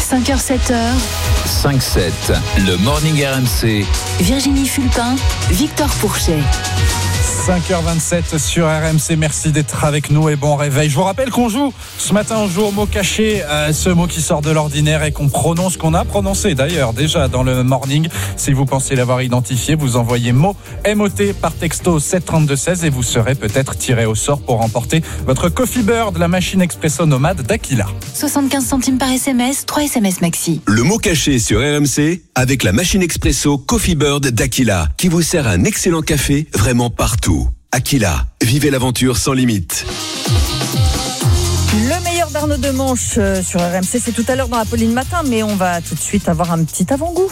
5h, 7h. 5-7, le Morning RMC. Virginie Fulpin, Victor Pourchet. 5h27 sur RMC, merci d'être avec nous et bon réveil. Je vous rappelle qu'on joue ce matin, on joue au mot caché, ce mot qui sort de l'ordinaire et qu'on prononce, qu'on a prononcé d'ailleurs déjà dans le morning. Si vous pensez l'avoir identifié, vous envoyez mot MOT par texto 732-16 et vous serez peut-être tiré au sort pour remporter votre Coffee Bird, la machine expresso nomade d'Aquila. 75 centimes par SMS, 3 SMS maxi. Le mot caché sur RMC avec la machine expresso Coffee Bird d'Aquila qui vous sert un excellent café vraiment partout. Aquila, vivez l'aventure sans limite. Le meilleur d'Arnaud Demanche sur RMC, c'est tout à l'heure dans Apolline Matin, mais on va tout de suite avoir un petit avant-goût.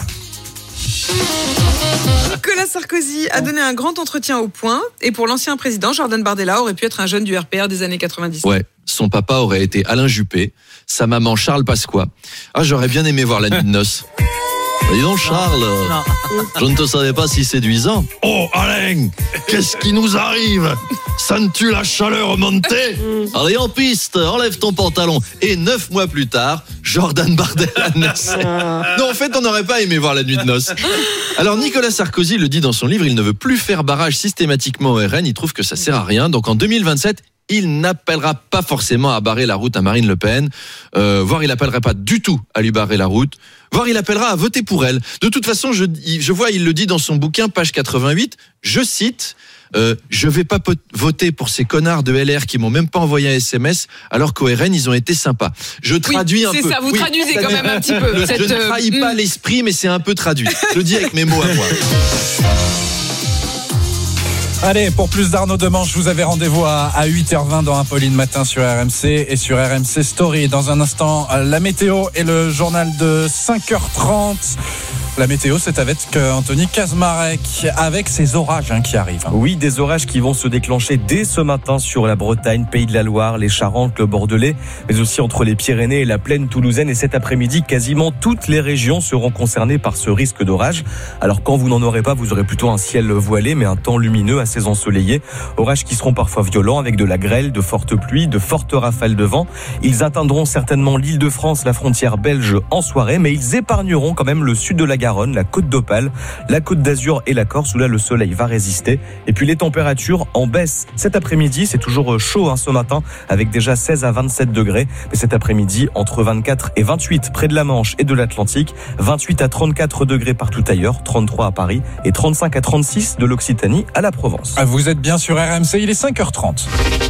Nicolas Sarkozy a donné un grand entretien au Point, et pour l'ancien président, Jordan Bardella aurait pu être un jeune du RPR des années 90. Ouais, son papa aurait été Alain Juppé, sa maman Charles Pasqua. Ah, j'aurais bien aimé voir la nuit de noces. Dis donc Charles, je ne te savais pas si séduisant. Oh Alain, qu'est-ce qui nous arrive? Sens-tu la chaleur monter? Allez en piste, enlève ton pantalon. Et 9 mois plus tard, Jordan Bardella naissait. Non, en fait, on n'aurait pas aimé voir la nuit de noces. Alors Nicolas Sarkozy le dit dans son livre, il ne veut plus faire barrage systématiquement au RN, il trouve que ça sert à rien. Donc en 2027, il n'appellera pas forcément à barrer la route à Marine Le Pen, voire il n'appellerait pas du tout à lui barrer la route, voire il appellera à voter pour elle. De toute façon, je vois, il le dit dans son bouquin, page 88, je cite, je vais pas voter pour ces connards de LR qui m'ont même pas envoyé un SMS, alors qu'au RN, ils ont été sympas. Je traduis un peu. C'est ça, vous traduisez quand même un petit peu. Je ne trahis pas l'esprit, mais c'est un peu traduit. Je le dis avec mes mots à moi. Allez, pour plus d'Arnaud Demanche, vous avez rendez-vous à 8h20 dans Apolline Matin sur RMC et sur RMC Story. Dans un instant, la météo et le journal de 5h30. La météo, c'est avec Anthony Kazmarek, avec ces orages qui arrivent. Oui, des orages qui vont se déclencher dès ce matin sur la Bretagne, Pays de la Loire, les Charentes, le Bordelais, mais aussi entre les Pyrénées et la plaine toulousaine. Et cet après-midi, quasiment toutes les régions seront concernées par ce risque d'orage. Alors quand vous n'en aurez pas, vous aurez plutôt un ciel voilé, mais un temps lumineux, assez ensoleillé. Orages qui seront parfois violents, avec de la grêle, de fortes pluies, de fortes rafales de vent. Ils atteindront certainement l'Île-de-France, la frontière belge en soirée, mais ils épargneront quand même le sud de la Garonne, la côte d'Opale, la côte d'Azur et la Corse où là le soleil va résister. Et puis les températures en baisse cet après-midi, c'est toujours chaud ce matin avec déjà 16 à 27 degrés, mais cet après-midi entre 24 et 28 près de la Manche et de l'Atlantique, 28 à 34 degrés partout ailleurs, 33 à Paris et 35 à 36 de l'Occitanie à la Provence. Vous êtes bien sur RMC, il est 5h30.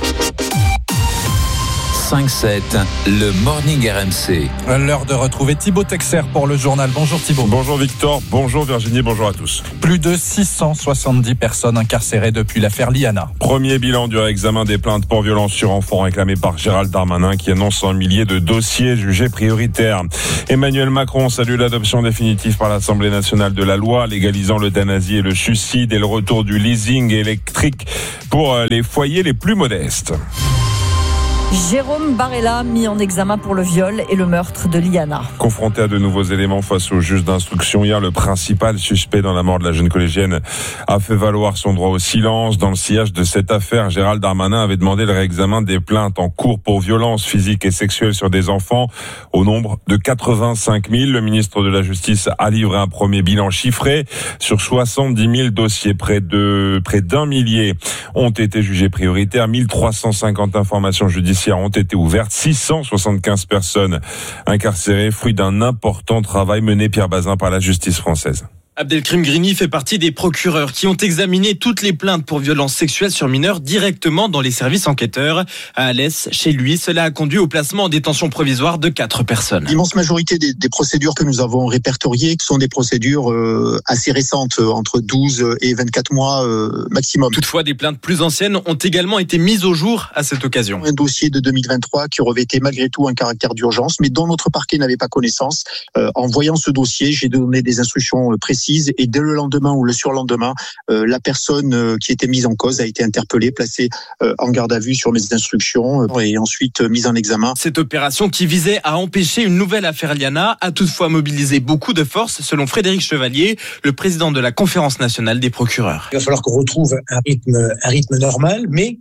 5-7, le Morning RMC. L'heure de retrouver Thibaut Texer pour le journal. Bonjour Thibaut. Bonjour Victor, bonjour Virginie, bonjour à tous. Plus de 670 personnes incarcérées depuis l'affaire Liana. Premier bilan du réexamen des plaintes pour violences sur enfants réclamées par Gérald Darmanin qui annonce un millier de dossiers jugés prioritaires. Emmanuel Macron salue l'adoption définitive par l'Assemblée nationale de la loi légalisant l'euthanasie et le suicide et le retour du leasing électrique pour les foyers les plus modestes. Jérôme Barella, mis en examen pour le viol et le meurtre de Liana. Confronté à de nouveaux éléments face au juge d'instruction hier, le principal suspect dans la mort de la jeune collégienne a fait valoir son droit au silence. Dans le sillage de cette affaire, Gérald Darmanin avait demandé le réexamen des plaintes en cours pour violences physiques et sexuelles sur des enfants au nombre de 85 000. Le ministre de la Justice a livré un premier bilan chiffré sur 70 000 dossiers. Près d'un millier ont été jugés prioritaires, 1350 informations judiciaires ont été ouvertes, 675 personnes incarcérées, fruit d'un important travail mené, Pierre Bazin, par la justice française. Abdelkrim Grigny fait partie des procureurs qui ont examiné toutes les plaintes pour violences sexuelles sur mineurs directement dans les services enquêteurs. À Alès, chez lui, cela a conduit au placement en détention provisoire de 4 personnes. L'immense majorité des procédures que nous avons répertoriées sont des procédures assez récentes, entre 12 et 24 mois maximum. Toutefois, des plaintes plus anciennes ont également été mises au jour à cette occasion. Un dossier de 2023 qui revêtait malgré tout un caractère d'urgence, mais dont notre parquet n'avait pas connaissance. En voyant ce dossier, j'ai donné des instructions précises et dès le lendemain ou le surlendemain, la personne qui était mise en cause a été interpellée, placée en garde à vue sur mes instructions et ensuite mise en examen. Cette opération qui visait à empêcher une nouvelle affaire Liana a toutefois mobilisé beaucoup de forces, selon Frédéric Chevalier, le président de la Conférence nationale des procureurs. Il va falloir qu'on retrouve un rythme normal, mais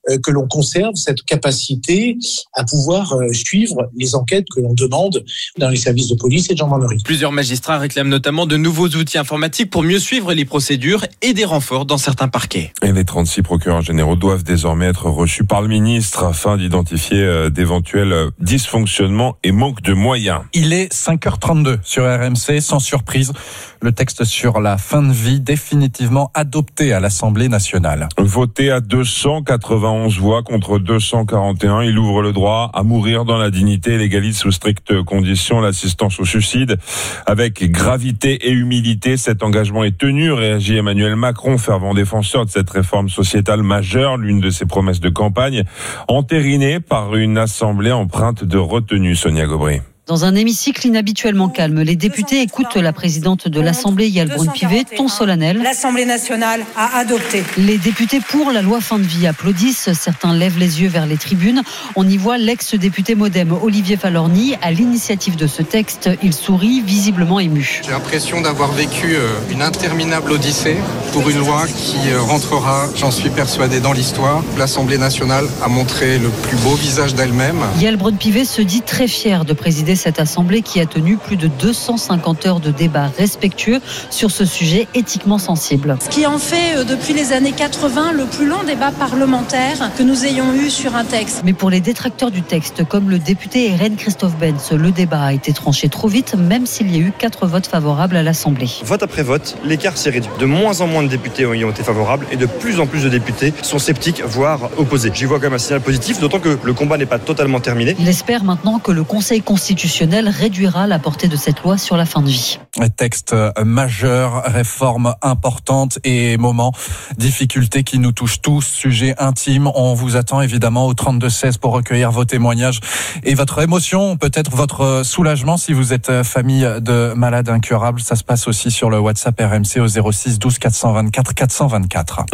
que l'on conserve cette capacité à pouvoir suivre les enquêtes que l'on demande dans les services de police et de gendarmerie. Plusieurs magistrats réclament notamment de nouveaux outils informatiques pour mieux suivre les procédures et des renforts dans certains parquets. Et les 36 procureurs généraux doivent désormais être reçus par le ministre afin d'identifier d'éventuels dysfonctionnements et manque de moyens. Il est 5h32 sur RMC, sans surprise. Le texte sur la fin de vie définitivement adopté à l'Assemblée nationale. Voté à 291 voix contre 241, il ouvre le droit à mourir dans la dignité et légalise sous strictes conditions l'assistance au suicide. Avec gravité et humilité, cet engagement est tenu, réagit Emmanuel Macron, fervent défenseur de cette réforme sociétale majeure, l'une de ses promesses de campagne, entérinée par une assemblée empreinte de retenue. Sonia Gobry. Dans un hémicycle inhabituellement calme, les députés écoutent la présidente de l'Assemblée, Yael Braun-Pivet, ton solennel. L'Assemblée nationale a adopté. Les députés pour la loi fin de vie applaudissent. Certains lèvent les yeux vers les tribunes. On y voit l'ex-député Modem, Olivier Falorni, à l'initiative de ce texte. Il sourit, visiblement ému. J'ai l'impression d'avoir vécu une interminable odyssée pour une loi qui rentrera, j'en suis persuadé, dans l'histoire. L'Assemblée nationale a montré le plus beau visage d'elle-même. Yael Braun-Pivet se dit très fière de présider cette assemblée qui a tenu plus de 250 heures de débats respectueux sur ce sujet éthiquement sensible. Ce qui en fait depuis les années 80 le plus long débat parlementaire que nous ayons eu sur un texte. Mais pour les détracteurs du texte, comme le député RN Christophe Benz, le débat a été tranché trop vite, même s'il y a eu 4 votes favorables à l'Assemblée. Vote après vote, l'écart s'est réduit. De moins en moins de députés y ont été favorables et de plus en plus de députés sont sceptiques, voire opposés. J'y vois quand même un signal positif, d'autant que le combat n'est pas totalement terminé. Il espère maintenant que le Conseil constitutionnel réduira la portée de cette loi sur la fin de vie. Texte majeur, réforme importante et moment, difficulté qui nous touche tous, sujet intime. On vous attend évidemment au 32-16 pour recueillir vos témoignages et votre émotion, peut-être votre soulagement si vous êtes famille de malades incurables. Ça se passe aussi sur le WhatsApp RMC au 06 12 424 424.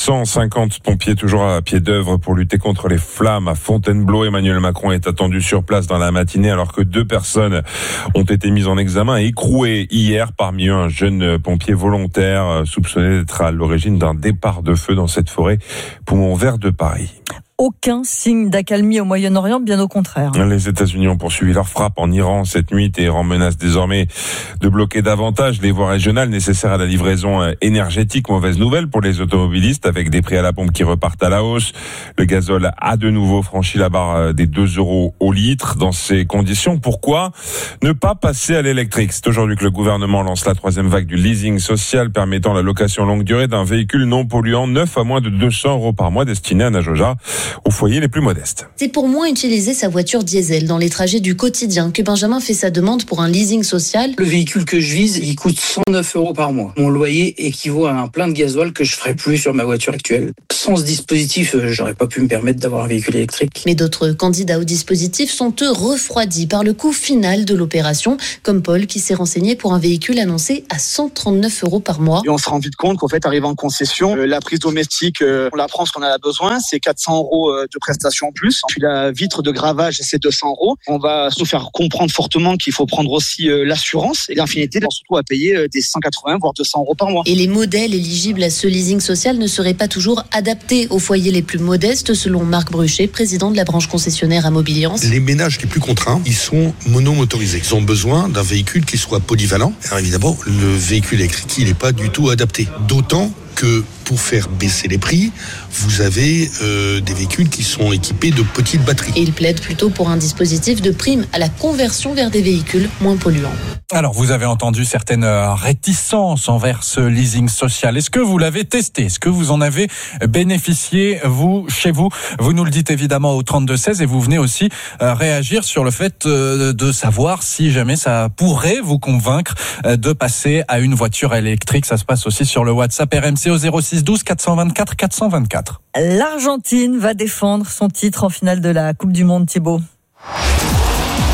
950 pompiers toujours à pied d'œuvre pour lutter contre les flammes à Fontainebleau. Emmanuel Macron est attendu sur place dans la matinée alors que 2 personnes ont été mises en examen et écrouées hier, parmi eux un jeune pompier volontaire soupçonné d'être à l'origine d'un départ de feu dans cette forêt poumon vert de Paris. Aucun signe d'accalmie au Moyen-Orient, bien au contraire. Les États-Unis ont poursuivi leur frappe en Iran cette nuit. Téhéran menace désormais de bloquer davantage les voies régionales nécessaires à la livraison énergétique. Mauvaise nouvelle pour les automobilistes avec des prix à la pompe qui repartent à la hausse. Le gazole a de nouveau franchi la barre des 2 € au litre. Dans ces conditions, pourquoi ne pas passer à l'électrique? C'est aujourd'hui que le gouvernement lance la 3e vague du leasing social permettant la location longue durée d'un véhicule non polluant neuf à moins de 200 € par mois destiné à Najoja, aux foyers les plus modestes. C'est pour moins utiliser sa voiture diesel dans les trajets du quotidien que Benjamin fait sa demande pour un leasing social. Le véhicule que je vise, il coûte 109 € par mois. Mon loyer équivaut à un plein de gasoil que je ferais plus sur ma voiture actuelle. Sans ce dispositif, j'aurais pas pu me permettre d'avoir un véhicule électrique. Mais d'autres candidats au dispositif sont eux refroidis par le coût final de l'opération, comme Paul qui s'est renseigné pour un véhicule annoncé à 139 € par mois. Et on se rend vite compte qu'en fait, arrivé en concession, la prise domestique, on la prend ce qu'on a besoin, c'est 400 € de prestations en plus. Puis la vitre de gravage, c'est 200 €. On va nous faire comprendre fortement qu'il faut prendre aussi l'assurance et l'infinité, surtout à payer des 180 voire 200 € par mois. Et les modèles éligibles à ce leasing social ne seraient pas toujours adaptés aux foyers les plus modestes, selon Marc Bruchet, président de la branche concessionnaire à Mobiliance. Les ménages les plus contraints, ils sont monomotorisés. Ils ont besoin d'un véhicule qui soit polyvalent. Alors évidemment, le véhicule électrique, il n'est pas du tout adapté. D'autant que pour faire baisser les prix, vous avez des véhicules qui sont équipés de petites batteries. Et il plaide plutôt pour un dispositif de prime à la conversion vers des véhicules moins polluants. Alors, vous avez entendu certaines réticences envers ce leasing social. Est-ce que vous l'avez testé? Est-ce que vous en avez bénéficié, vous, chez vous? Vous nous le dites évidemment au 32-16 et vous venez aussi réagir sur le fait de savoir si jamais ça pourrait vous convaincre de passer à une voiture électrique. Ça se passe aussi sur le WhatsApp RMC au 06 12 424 424. L'Argentine va défendre son titre en finale de la Coupe du Monde, Thibaut. RMC.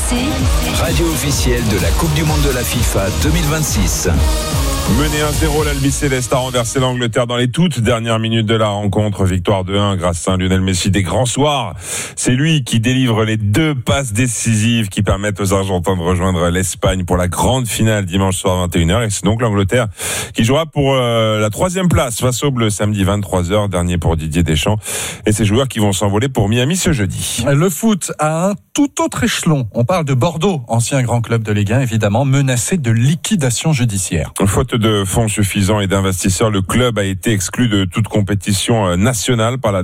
radio officielle de la Coupe du Monde de la FIFA 2026. Mené 1-0, l'Albi Céleste a renversé l'Angleterre dans les toutes dernières minutes de la rencontre. Victoire 2-1 grâce à Lionel Messi des grands soirs. C'est lui qui délivre les 2 passes décisives qui permettent aux Argentins de rejoindre l'Espagne pour la grande finale dimanche soir 21h. Et c'est donc l'Angleterre qui jouera pour la 3e place face aux Bleus samedi 23h. Dernier pour Didier Deschamps et ses joueurs qui vont s'envoler pour Miami ce jeudi. Le foot à un tout autre échelon. On parle de Bordeaux, ancien grand club de Ligue 1, évidemment, menacé de liquidation judiciaire. Faute de fonds suffisants et d'investisseurs, le club a été exclu de toute compétition nationale par la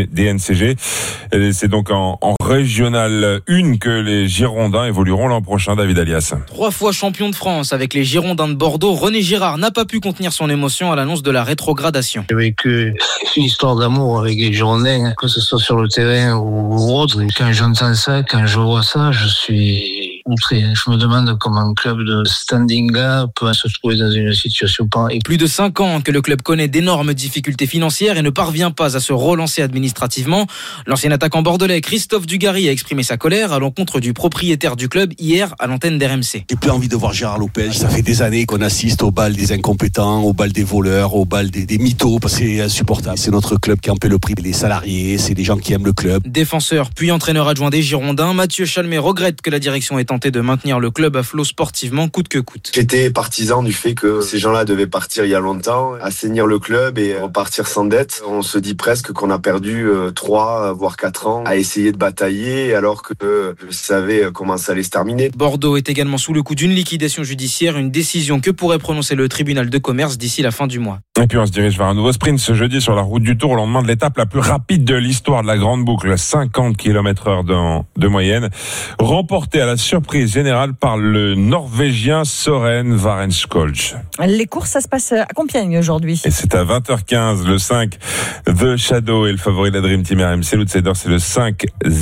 DNCG. Et c'est donc en régional 1 que les Girondins évolueront l'an prochain. David Alias. 3 fois champion de France avec les Girondins de Bordeaux, René Girard n'a pas pu contenir son émotion à l'annonce de la rétrogradation. J'ai vécu une histoire d'amour avec les Girondins, que ce soit sur le terrain ou autre. Et quand j'entends ça, quand je vois ça, je suis outré. Je me demande comment un club de standing-là peut se trouver dans une situation pareille. Plus de 5 ans que le club connaît d'énormes difficultés financières et ne parvient pas à se relancer administrativement. L'ancien attaquant bordelais Christophe Dugarry a exprimé sa colère à l'encontre du propriétaire du club hier à l'antenne d'RMC. J'ai plus envie de voir Gérard Lopez. Ça fait des années qu'on assiste au bal des incompétents, au bal des voleurs, au bal des mythos, parce que c'est insupportable. C'est notre club qui en paie le prix. Les salariés, c'est des gens qui aiment le club. Défenseur puis entraîneur adjoint des Girondins, Mathieu Chalmet regrette que la direction ait tenté de maintenir le club à flot sportivement coûte que coûte. J'étais partisan du fait que ces gens-là devaient partir il y a longtemps, assainir le club et repartir sans dette. On se dit presque qu'on a perdu 3 voire 4 ans à essayer de batailler alors que je savais comment ça allait se terminer. Bordeaux est également sous le coup d'une liquidation judiciaire, une décision que pourrait prononcer le tribunal de commerce d'ici la fin du mois. Et puis on se dirige vers un nouveau sprint ce jeudi sur la route du Tour au lendemain de l'étape la plus rapide de l'histoire de la grande boucle, 50 km/h de moyenne, remportée à la surprise générale par le Norvégien Søren Varenskog. Les courses, ça se passe à Compiègne aujourd'hui. Et c'est à 20h15, le 5 The Shadow et le favori de la Dream Team RMC. L'outsider, c'est le 5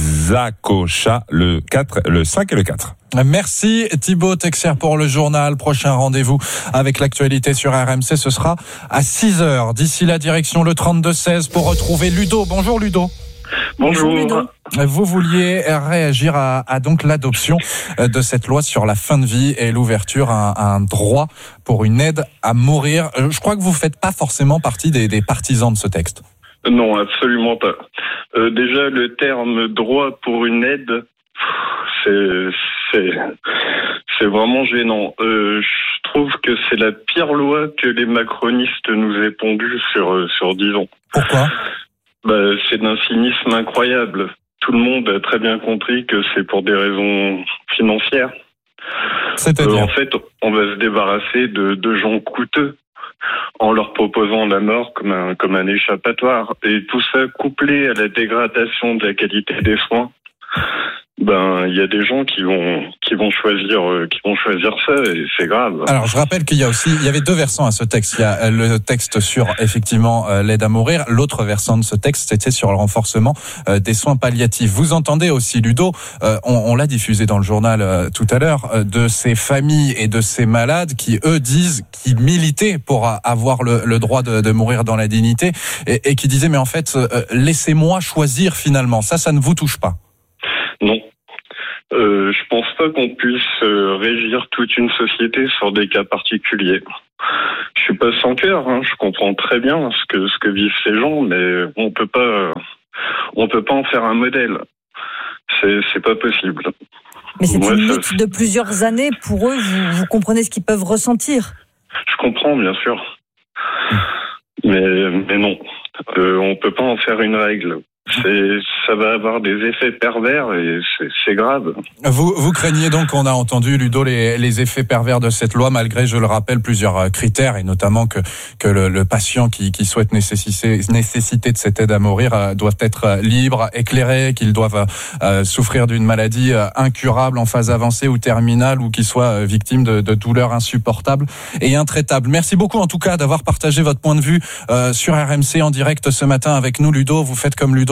Zakocha, le 5 et le 4. Merci Thibaut Texier pour le journal. Prochain rendez-vous avec l'actualité sur RMC, ce sera à 6h. D'ici la direction le 32-16 pour retrouver Ludo. Bonjour Ludo. Bonjour Ludo. Vous vouliez réagir à donc l'adoption de cette loi sur la fin de vie et l'ouverture à un droit pour une aide à mourir. Je crois que vous faites pas forcément partie des partisans de ce texte. Non, absolument pas. Déjà, le terme droit pour une aide, c'est vraiment gênant. Je trouve que c'est la pire loi que les macronistes nous aient pondue sur 10 ans. Pourquoi ? C'est d'un cynisme incroyable. Tout le monde a très bien compris que c'est pour des raisons financières. C'est-à-dire en fait, on va se débarrasser de gens coûteux en leur proposant la mort comme un échappatoire. Et tout ça couplé à la dégradation de la qualité des soins, il y a des gens qui vont choisir ça et c'est grave. Alors je rappelle qu'il y avait 2 versants à ce texte. Il y a le texte sur effectivement l'aide à mourir. L'autre versant de ce texte, c'était sur le renforcement des soins palliatifs. Vous entendez aussi Ludo, on l'a diffusé dans le journal tout à l'heure, de ces familles et de ces malades qui eux disent qu'ils militaient pour avoir le droit de mourir dans la dignité et qui disaient mais en fait laissez-moi choisir finalement. Ça ne vous touche pas? Non. Je pense pas qu'on puisse régir toute une société sur des cas particuliers. Je suis pas sans cœur, je comprends très bien ce que vivent ces gens, mais on peut pas en faire un modèle. C'est pas possible. Mais c'est une lutte de plusieurs années pour eux. Vous comprenez ce qu'ils peuvent ressentir. Je comprends, bien sûr. Mais non, on peut pas en faire une règle. Ça va avoir des effets pervers et c'est grave. Vous craignez donc, on a entendu Ludo, les effets pervers de cette loi, malgré, je le rappelle, plusieurs critères, et notamment que le patient qui souhaite nécessiter de cette aide à mourir doit être libre, éclairé, qu'ils doivent souffrir d'une maladie incurable en phase avancée ou terminale, ou qu'ils soient victimes de douleurs insupportables et intraitables. Merci beaucoup en tout cas d'avoir partagé votre point de vue sur RMC en direct ce matin avec nous, Ludo. Vous faites comme Ludo,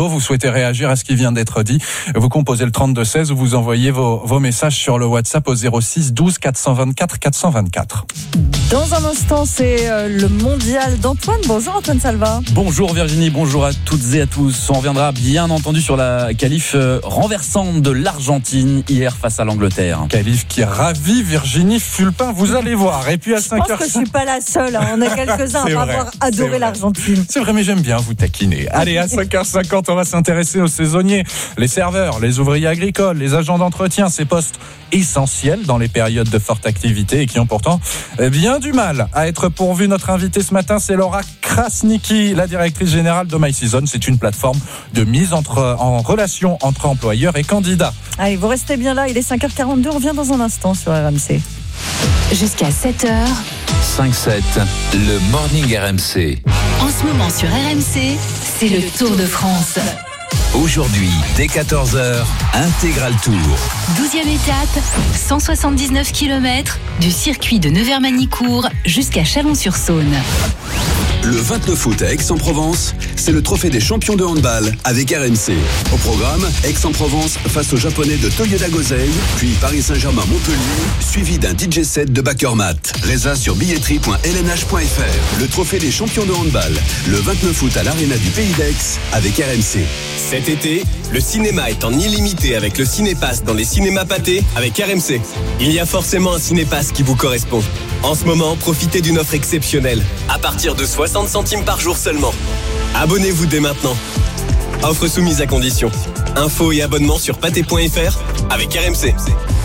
cadeau. Vous souhaitez réagir à ce qui vient d'être dit. Vous composez le 32-16 ou vous envoyez vos messages sur le WhatsApp au 06 12 424 424. Dans un instant, c'est le mondial d'Antoine. Bonjour Antoine Salva. Bonjour Virginie, bonjour à toutes et à tous. On reviendra bien entendu sur la qualif renversante de l'Argentine hier face à l'Angleterre. Qualif qui ravit Virginie Fulpin, vous allez voir. Et puis à 5h... Je pense que je suis pas la seule, on est quelques-uns à pas avoir adoré l'Argentine. C'est vrai, mais j'aime bien vous taquiner. Allez, à 5h50, on va s'intéresser aux saisonniers, les serveurs, les ouvriers agricoles, les agents d'entretien, ces postes essentiels dans les périodes de forte activité et qui ont pourtant bien du mal à être pourvus. Notre invitée ce matin, c'est Laura Krasnicki, la directrice générale de MySeason. C'est une plateforme de mise en relation entre employeurs et candidats. Allez, vous restez bien là, il est 5h42, on revient dans un instant sur RMC. Jusqu'à 7h. 5-7, le Morning RMC. En ce moment sur RMC, c'est le Tour de France. Aujourd'hui, dès 14h, Intégral Tour. 12e étape, 179 km, du circuit de Nevers-Manicourt jusqu'à Chalon-sur-Saône. Le 29 août à Aix-en-Provence, c'est le trophée des champions de handball avec RMC. Au programme, Aix-en-Provence face aux Japonais de Toyoda Gosei, puis Paris Saint-Germain-Montpellier, suivi d'un DJ set de Backermat. Résa sur billetterie.lnh.fr. Le trophée des champions de handball, le 29 août à l'Arena du Pays d'Aix avec RMC. Cet été, le cinéma est en illimité avec le Cinépass dans les cinémas pâtés avec RMC. Il y a forcément un Cinépass qui vous correspond. En ce moment, profitez d'une offre exceptionnelle, à partir de 60 centimes par jour seulement. Abonnez-vous dès maintenant. Offre soumise à condition. Infos et abonnements sur pâté.fr avec RMC.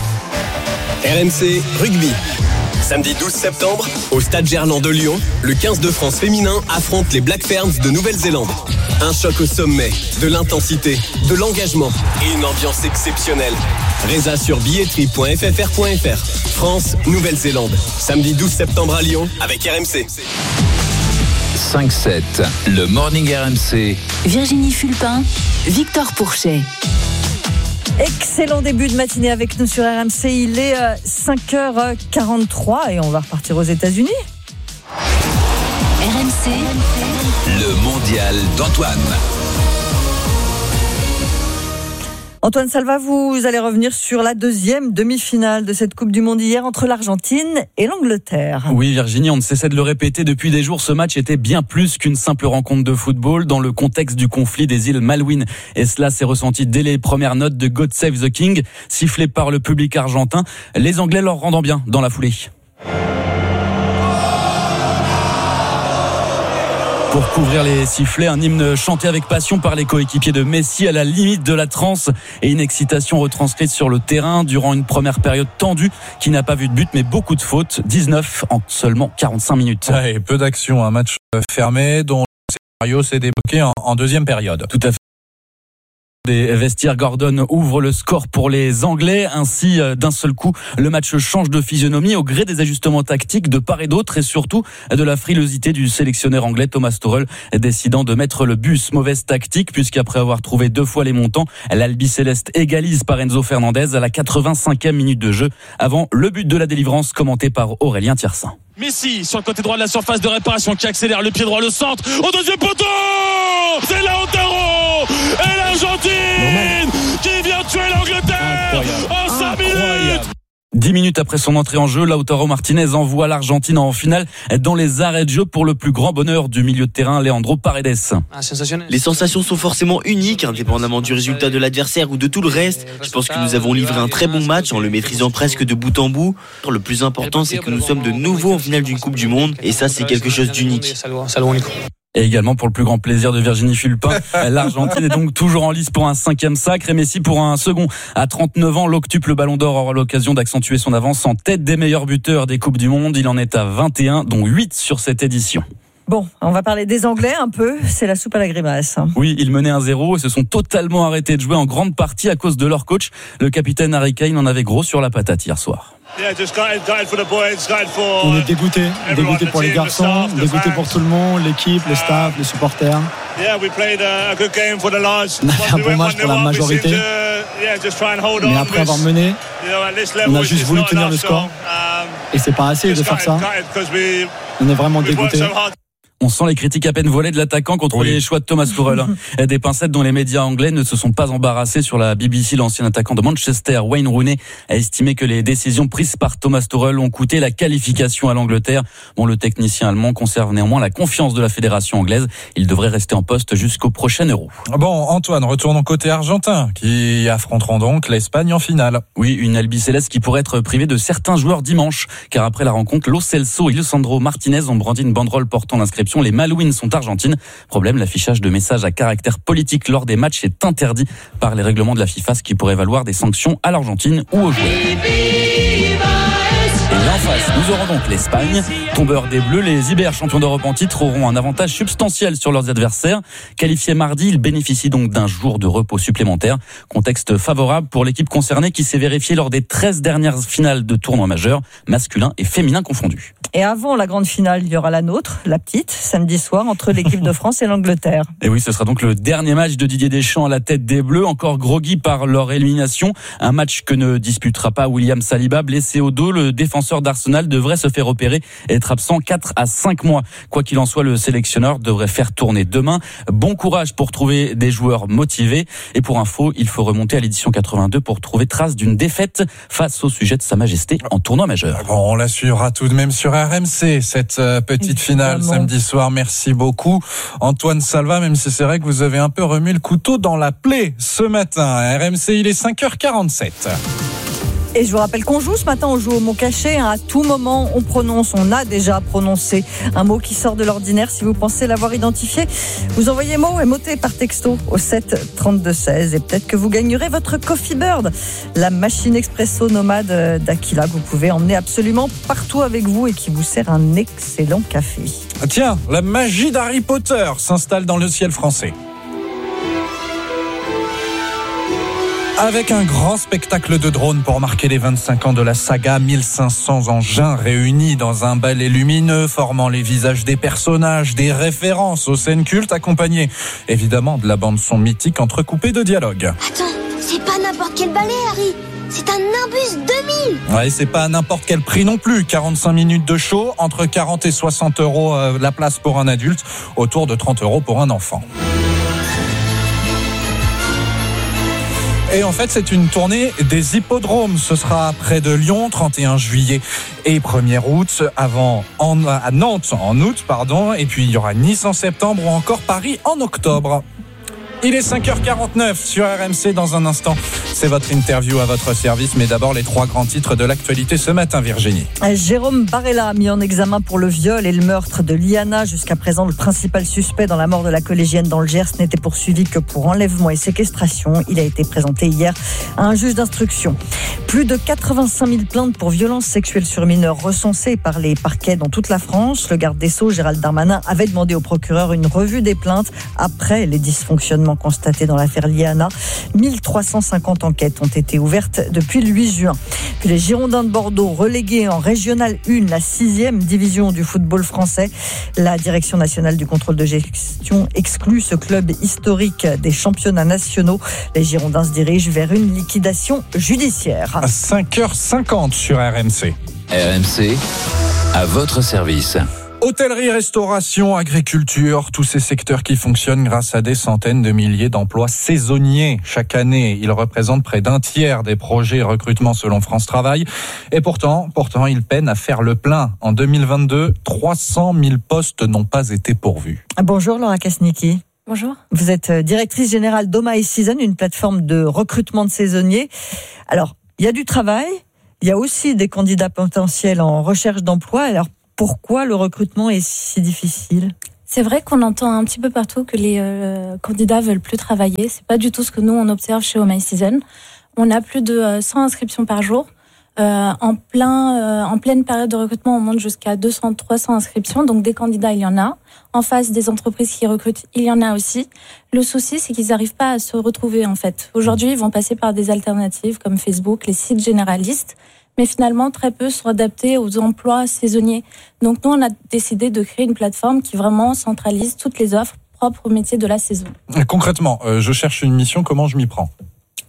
RMC Rugby. Samedi 12 septembre, au Stade Gerland de Lyon, le 15 de France féminin affronte les Black Ferns de Nouvelle-Zélande. Un choc au sommet, de l'intensité, de l'engagement et une ambiance exceptionnelle. Résa sur billetterie.ffr.fr. France, Nouvelle-Zélande. Samedi 12 septembre à Lyon avec RMC. 5-7, le Morning RMC. Virginie Fulpin, Victor Pourchet. Excellent début de matinée avec nous sur RMC. Il est 5h43 et on va repartir aux États-Unis. RMC, le mondial d'Antoine. Antoine Salva, vous allez revenir sur la deuxième demi-finale de cette Coupe du Monde hier entre l'Argentine et l'Angleterre. Oui Virginie, on ne cessait de le répéter depuis des jours, ce match était bien plus qu'une simple rencontre de football dans le contexte du conflit des îles Malouines. Et cela s'est ressenti dès les premières notes de God Save the King, sifflées par le public argentin, les Anglais leur rendant bien dans la foulée. Pour couvrir les sifflets, un hymne chanté avec passion par les coéquipiers de Messi à la limite de la transe et une excitation retranscrite sur le terrain durant une première période tendue qui n'a pas vu de but mais beaucoup de fautes, 19 en seulement 45 minutes. Ouais, peu d'action, un match fermé dont le scénario s'est débloqué en deuxième période. Tout à fait. Des vestiaires, Gordon ouvre le score pour les Anglais. Ainsi, d'un seul coup, le match change de physionomie au gré des ajustements tactiques de part et d'autre et surtout de la frilosité du sélectionneur anglais Thomas Tuchel, décidant de mettre le bus. Mauvaise tactique puisqu'après avoir trouvé 2 fois les montants, l'Albi Céleste égalise par Enzo Fernandez à la 85e minute de jeu avant le but de la délivrance commenté par Aurélien Thiersin. Messi sur le côté droit de la surface de réparation qui accélère le pied droit, le centre au deuxième poteau, c'est Lautaro et l'Argentine qui vient tuer l'Angleterre en 5 minutes. 10 minutes après son entrée en jeu, Lautaro Martinez envoie l'Argentine en finale dans les arrêts de jeu pour le plus grand bonheur du milieu de terrain, Leandro Paredes. Les sensations sont forcément uniques, indépendamment du résultat de l'adversaire ou de tout le reste. Je pense que nous avons livré un très bon match en le maîtrisant presque de bout en bout. Le plus important, c'est que nous sommes de nouveau en finale d'une Coupe du Monde et ça, c'est quelque chose d'unique. Et également pour le plus grand plaisir de Virginie Fulpin, l'Argentine est donc toujours en lice pour un 5e sacre et Messi pour un second. À 39 ans, l'octuple Ballon d'Or aura l'occasion d'accentuer son avance en tête des meilleurs buteurs des Coupes du Monde. Il en est à 21, dont 8 sur cette édition. Bon, on va parler des Anglais un peu, c'est la soupe à la grimace. Oui, ils menaient 1-0 et se sont totalement arrêtés de jouer en grande partie à cause de leur coach. Le capitaine Harry Kane en avait gros sur la patate hier soir. On est dégoûté pour les garçons, dégoûté pour tout le monde, l'équipe, le staff, les supporters. On a fait un bon match pour la majorité, mais après avoir mené, on a juste voulu tenir le score et c'est pas assez de faire ça. On est vraiment dégoûté. On sent les critiques à peine voilées de l'attaquant contre les choix de Thomas Tuchel. Des pincettes dont les médias anglais ne se sont pas embarrassés. Sur la BBC, l'ancien attaquant de Manchester, Wayne Rooney, a estimé que les décisions prises par Thomas Tuchel ont coûté la qualification à l'Angleterre. Bon, le technicien allemand conserve néanmoins la confiance de la fédération anglaise. Il devrait rester en poste jusqu'au prochain Euro. Bon, Antoine, retournons côté argentin, qui affronteront donc l'Espagne en finale. Oui, une albiceleste qui pourrait être privée de certains joueurs dimanche, car après la rencontre, Lo Celso et Lisandro Martinez ont brandi une banderole portant l'inscription « Les Malouines sont argentines ». Problème, l'affichage de messages à caractère politique lors des matchs est interdit par les règlements de la FIFA, ce qui pourrait valoir des sanctions à l'Argentine ou aux joueurs. Et en face, nous aurons donc l'Espagne. Tombeurs des Bleus, les Ibères, champions d'Europe en titre, auront un avantage substantiel sur leurs adversaires. Qualifiés mardi, ils bénéficient donc d'un jour de repos supplémentaire. Contexte favorable pour l'équipe concernée qui s'est vérifiée lors des 13 dernières finales de tournois majeurs, masculins et féminins confondus. Et avant la grande finale, il y aura la nôtre, la petite, samedi soir, entre l'équipe de France et l'Angleterre. Et oui, ce sera donc le dernier match de Didier Deschamps à la tête des Bleus, encore groggy par leur élimination. Un match que ne disputera pas William Saliba, blessé au dos. Le défenseur d'Arsenal devrait se faire opérer et être absent 4 à 5 mois. Quoi qu'il en soit, le sélectionneur devrait faire tourner demain. Bon courage pour trouver des joueurs motivés. Et pour info, il faut remonter à l'édition 82 pour trouver trace d'une défaite face au sujet de Sa Majesté en tournoi majeur. Bon, on la suivra tout de même sur RMC, cette petite finale samedi soir. Merci beaucoup, Antoine Salva, même si c'est vrai que vous avez un peu remis le couteau dans la plaie ce matin. RMC, il est 5h47. Et je vous rappelle qu'on joue ce matin, on joue au mot caché. À tout moment, on a déjà prononcé un mot qui sort de l'ordinaire. Si vous pensez l'avoir identifié, vous envoyez mot et moté par texto au 7 32 16. Et peut-être que vous gagnerez votre Coffee Bird, la machine expresso nomade d'Aquila que vous pouvez emmener absolument partout avec vous et qui vous sert un excellent café. Tiens, la magie d'Harry Potter s'installe dans le ciel français. Avec un grand spectacle de drones pour marquer les 25 ans de la saga, 1500 engins réunis dans un ballet lumineux formant les visages des personnages, des références aux scènes cultes accompagnées évidemment de la bande-son mythique entrecoupée de dialogues. Attends, c'est pas n'importe quel ballet, Harry, c'est un Nimbus 2000. Ouais, c'est pas à n'importe quel prix non plus, 45 minutes de show, entre 40 et 60 euros la place pour un adulte, autour de 30 euros pour un enfant. Et en fait, c'est une tournée des hippodromes. Ce sera près de Lyon, 31 juillet et 1er août, à Nantes en août, et puis il y aura Nice en septembre ou encore Paris en octobre. Il est 5h49 sur RMC. Dans un instant, c'est votre interview à votre service. Mais d'abord, les 3 grands titres de l'actualité ce matin, Virginie. Jérôme Barella, mis en examen pour le viol et le meurtre de Liana. Jusqu'à présent, le principal suspect dans la mort de la collégienne dans le Gers n'était poursuivi que pour enlèvement et séquestration. Il a été présenté hier à un juge d'instruction. Plus de 85 000 plaintes pour violences sexuelles sur mineurs recensées par les parquets dans toute la France. Le garde des Sceaux, Gérald Darmanin, avait demandé au procureur une revue des plaintes après les dysfonctionnements constatés dans l'affaire Liana. 1350 enquêtes ont été ouvertes depuis le 8 juin. Puis les Girondins de Bordeaux, relégués en Régionale 1, la 6e division du football français. La Direction nationale du contrôle de gestion exclut ce club historique des championnats nationaux. Les Girondins se dirigent vers une liquidation judiciaire. À 5h50 sur RMC. RMC, à votre service. Hôtellerie, restauration, agriculture, tous ces secteurs qui fonctionnent grâce à des centaines de milliers d'emplois saisonniers chaque année. Ils représentent près d'un tiers des projets recrutement selon France Travail. Et pourtant, ils peinent à faire le plein. En 2022, 300 000 postes n'ont pas été pourvus. Bonjour Laura Kasnicki. Bonjour. Vous êtes directrice générale d'Oma & Season, une plateforme de recrutement de saisonniers. Alors, il y a du travail, il y a aussi des candidats potentiels en recherche d'emploi. Alors, pourquoi le recrutement est si difficile ? C'est vrai qu'on entend un petit peu partout que les candidats veulent plus travailler. C'est pas du tout ce que nous on observe chez Oma & Season. On a plus de 100 inscriptions par jour. En pleine période de recrutement, on monte jusqu'à 200-300 inscriptions. Donc des candidats, il y en a. En face, des entreprises qui recrutent, il y en a aussi. Le souci, c'est qu'ils n'arrivent pas à se retrouver en fait. Aujourd'hui, ils vont passer par des alternatives comme Facebook, les sites généralistes. Mais finalement, très peu sont adaptés aux emplois saisonniers. Donc nous, on a décidé de créer une plateforme qui vraiment centralise toutes les offres propres au métier de la saison. Concrètement, je cherche une mission, comment je m'y prends ?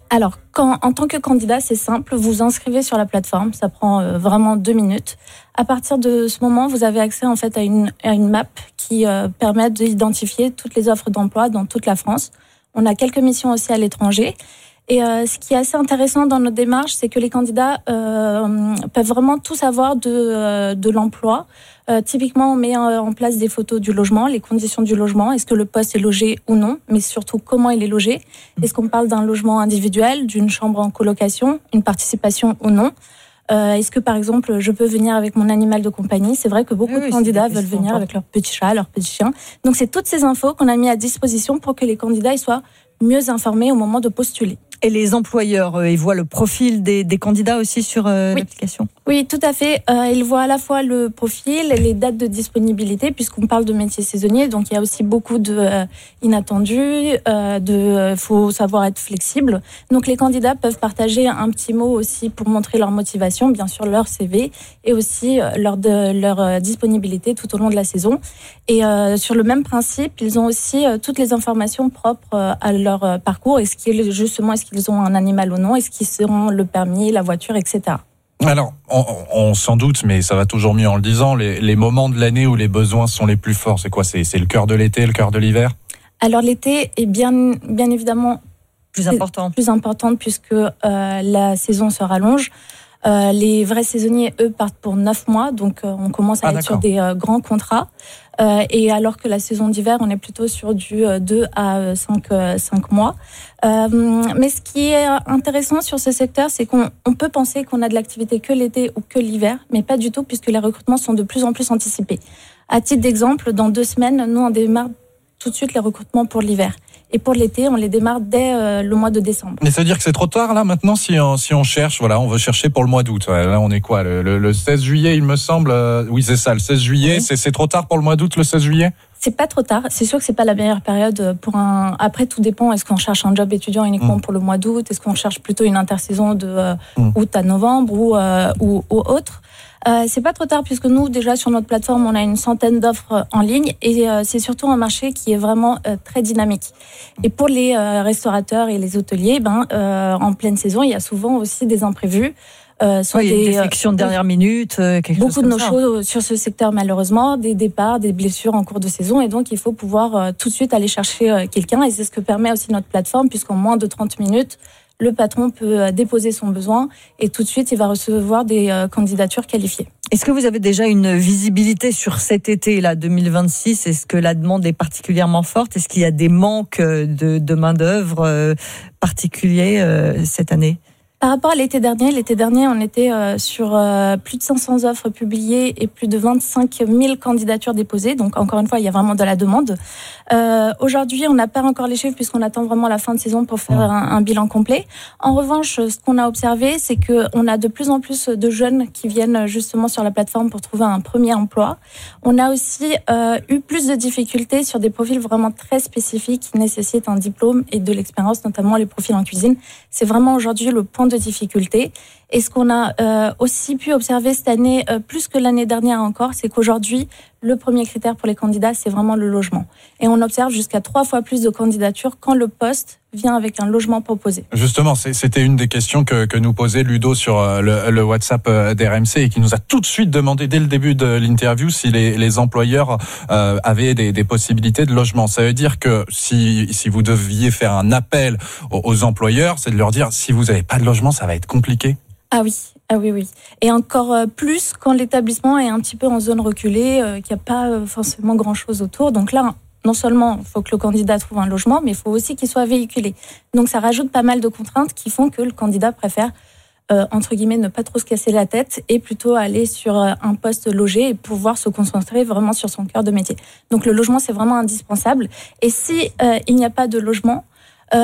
Alors, en tant que candidat, c'est simple, vous vous inscrivez sur la plateforme, ça prend vraiment 2 minutes. À partir de ce moment, vous avez accès en fait à une map qui permet d'identifier toutes les offres d'emploi dans toute la France. On a quelques missions aussi à l'étranger. Et ce qui est assez intéressant dans notre démarche, c'est que les candidats peuvent vraiment tout savoir de l'emploi. Typiquement, on met en place des photos du logement, les conditions du logement, est-ce que le poste est logé ou non, mais surtout comment il est logé. Est-ce qu'on parle d'un logement individuel, d'une chambre en colocation, une participation ou non. Est-ce que, par exemple, je peux venir avec mon animal de compagnie? C'est vrai que beaucoup de candidats veulent venir avec leur petit chat, leur petit chien. Donc, c'est toutes ces infos qu'on a mis à disposition pour que les candidats ils soient mieux informés au moment de postuler. Et les employeurs, ils voient le profil des candidats aussi sur l'application? Oui, tout à fait. Ils voient à la fois le profil et les dates de disponibilité, puisqu'on parle de métiers saisonniers. Donc, il y a aussi beaucoup d'inattendus, faut savoir être flexible. Donc, les candidats peuvent partager un petit mot aussi pour montrer leur motivation, bien sûr leur CV, et aussi leur disponibilité tout au long de la saison. Et sur le même principe, ils ont aussi toutes les informations propres à leur parcours. Est-ce qu'ils ont un animal ou non? Est-ce qu'ils auront le permis, la voiture, etc. Alors, on s'en doute, mais ça va toujours mieux en le disant, les moments de l'année où les besoins sont les plus forts, c'est quoi? C'est le cœur de l'été, le cœur de l'hiver? Alors, l'été est bien évidemment plus importante puisque la saison se rallonge. Les vrais saisonniers, eux, partent pour 9 mois, donc on commence à être sur des grands contrats. Et alors que la saison d'hiver, on est plutôt sur du 2 à 5 mois. Mais ce qui est intéressant sur ce secteur, c'est qu'on peut penser qu'on a de l'activité que l'été ou que l'hiver, mais pas du tout, puisque les recrutements sont de plus en plus anticipés. À titre d'exemple, dans 2 semaines, nous, on démarre tout de suite les recrutements pour l'hiver. Et pour l'été, on les démarre dès le mois de décembre. Mais ça veut dire que c'est trop tard là maintenant si on cherche, voilà, on veut chercher pour le mois d'août. Ouais, là on est quoi, le 16 juillet il me semble. Oui c'est ça, le 16 juillet. Oui. C'est trop tard pour le mois d'août, le 16 juillet. C'est pas trop tard. C'est sûr que c'est pas la meilleure période pour un. Après tout dépend. Est-ce qu'on cherche un job étudiant uniquement pour le mois d'août? Est-ce qu'on cherche plutôt une intersaison de août à novembre ou autre? C'est pas trop tard puisque nous déjà sur notre plateforme on a une centaine d'offres en ligne et c'est surtout un marché qui est vraiment très dynamique. Et pour les restaurateurs et les hôteliers, en pleine saison il y a souvent aussi des imprévus. Des sélections de dernière minute, beaucoup de no-shows sur ce secteur malheureusement, des départs, des blessures en cours de saison et donc il faut pouvoir tout de suite aller chercher quelqu'un et c'est ce que permet aussi notre plateforme puisqu'en moins de 30 minutes le patron peut déposer son besoin et tout de suite, il va recevoir des candidatures qualifiées. Est-ce que vous avez déjà une visibilité sur cet été-là, 2026? Est-ce que la demande est particulièrement forte? Est-ce qu'il y a des manques de main-d'œuvre particuliers cette année? Par rapport à l'été dernier, on était sur plus de 500 offres publiées et plus de 25 000 candidatures déposées. Donc, encore une fois, il y a vraiment de la demande. Aujourd'hui, on n'a pas encore les chiffres puisqu'on attend vraiment la fin de saison pour faire un bilan complet. En revanche, ce qu'on a observé, c'est qu'on a de plus en plus de jeunes qui viennent justement sur la plateforme pour trouver un premier emploi. On a aussi eu plus de difficultés sur des profils vraiment très spécifiques qui nécessitent un diplôme et de l'expérience, notamment les profils en cuisine. C'est vraiment aujourd'hui le point de difficulté. Et ce qu'on a aussi pu observer cette année, plus que l'année dernière encore, c'est qu'aujourd'hui, le premier critère pour les candidats, c'est vraiment le logement. Et on observe jusqu'à 3 fois plus de candidatures quand le poste vient avec un logement proposé. Justement, c'était une des questions que nous posait Ludo sur le WhatsApp d'RMC et qui nous a tout de suite demandé dès le début de l'interview si les employeurs avaient des possibilités de logement. Ça veut dire que si vous deviez faire un appel aux employeurs, c'est de leur dire si vous n'avez pas de logement, ça va être compliqué. Ah oui. Et encore plus quand l'établissement est un petit peu en zone reculée, qu'il n'y a pas forcément grand-chose autour. Donc là, non seulement il faut que le candidat trouve un logement, mais il faut aussi qu'il soit véhiculé. Donc ça rajoute pas mal de contraintes qui font que le candidat préfère, entre guillemets, ne pas trop se casser la tête et plutôt aller sur un poste logé et pouvoir se concentrer vraiment sur son cœur de métier. Donc le logement, c'est vraiment indispensable. Et si il n'y a pas de logement,